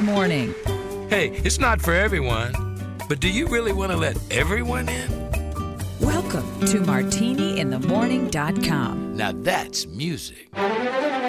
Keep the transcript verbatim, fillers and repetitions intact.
morning. Hey, it's not for everyone, but do you really want to let everyone in? Welcome to martini in the morning dot com. Now that's music.